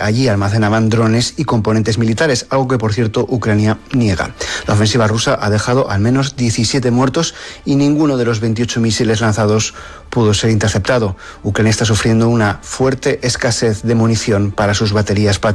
allí almacenaban drones y componentes militares, algo que por cierto Ucrania niega. La ofensiva rusa ha dejado al menos 17 muertos y ninguno de los 28 misiles lanzados pudo ser interceptado. Ucrania está sufriendo una fuerte escasez de munición para sus baterías